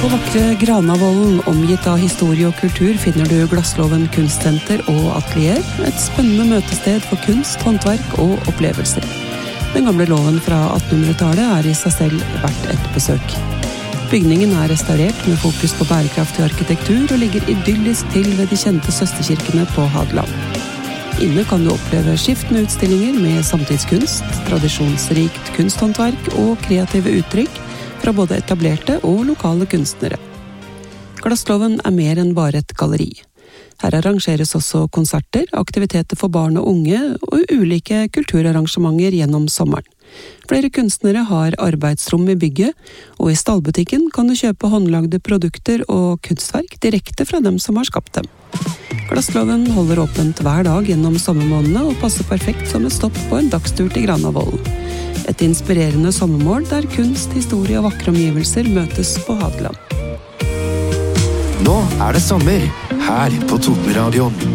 På vakre Granavolden, omgitt av historie og kultur, finner du Glasslåven kunstsenter og atelier, et spennende møtested for kunst, håndverk og opplevelser. Den gamle låven fra 1800-tallet i seg selv verdt et besøk. Bygningen restaurert med fokus på bærekraftig arkitektur og ligger idyllisk til ved de kjente søsterkirkene på Hadeland. Inne kan du oppleve skiftende utstillinger med samtidskunst, tradisjonsrikt kunsthåndverk og kreative uttrykk fra både etablerte og lokale kunstnere. Glasslåven mer enn bare et galleri. Her arrangeres også konserter, aktiviteter for barn og unge og ulike kulturarrangementer gjennom sommeren. Flere kunstnere har arbeidsrom i bygget, og i stallbutikken kan du kjøpe håndlagde produkter og kunstverk direkte fra dem som har skapt dem. Glasslåven holder åpent hver dag gjennom sommermånedene og passer perfekt som et stopp på en dagstur til Granavolden. Et inspirerende sommermål der kunst, historie og vakre omgivelser møtes på Hadeland. Nå det sommer, her på Totenradioen.